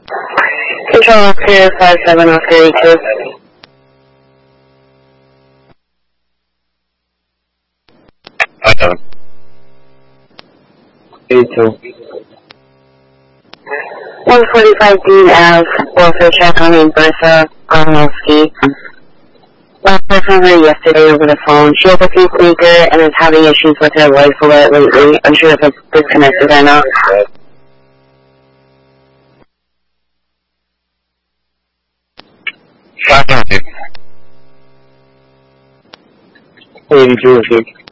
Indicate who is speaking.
Speaker 1: Control Oscar 57 Oscar 82.
Speaker 2: Seven. 82.
Speaker 1: 145 Dean Ave, welfare check on Bertha Arnolski. Last heard from her yesterday over the phone. She has a pacemaker and is having issues with her life alert lately. I'm sure if it's disconnected or not.
Speaker 2: 5 82. 82.